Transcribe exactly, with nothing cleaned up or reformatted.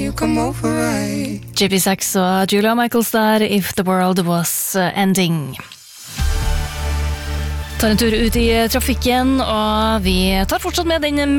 you come over right. J P six og Julia Michaels der, If the World Was Ending. Tar en tur ut i trafikken, og vi tar fortsatt med den